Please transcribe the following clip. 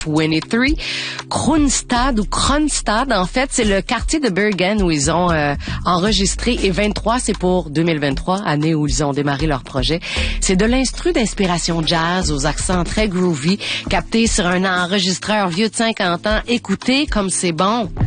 23. Kronstad ou Kronstad, en fait, c'est le quartier de Bergen où ils ont enregistré, et 23, c'est pour 2023, année où ils ont démarré leur projet. C'est de l'instru d'inspiration jazz aux accents très groovy, capté sur un enregistreur vieux de 50 ans. Écoutez comme c'est bon.